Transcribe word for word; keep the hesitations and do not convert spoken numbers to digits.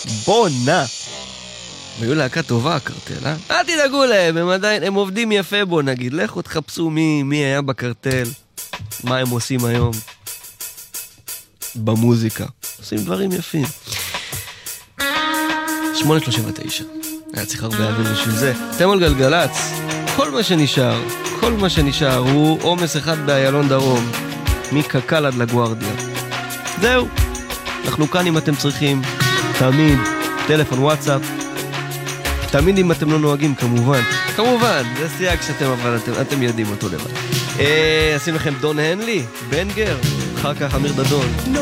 בונה. והיו להקה טובה, הקרטל, אה? אל תדאגו להם, הם עדיין, הם עובדים יפה, בוא נגיד. לכו תחפשו מי, מי היה בקרטל, מה הם עושים היום. במוזיקה. עושים דברים יפים. שמונה שלושים ותשע. היה צריך הרבה אוויר בשביל זה. אתם על גלגלץ. כל מה שנשאר, כל מה שנשאר הוא עומס אחד באיילון דרום. מקקל עד לגוארדיה. זהו. אנחנו כאן אם אתם צריכים. תמיד. טלפון, וואטסאפ. תמיד אם אתם לא נוהגים, כמובן. כמובן, זה סייג שאתם, אבל אתם, אתם יודעים אותו לבד. אה, עשינו לכם דון הנלי, בנגר, אחר כך אמיר דדון.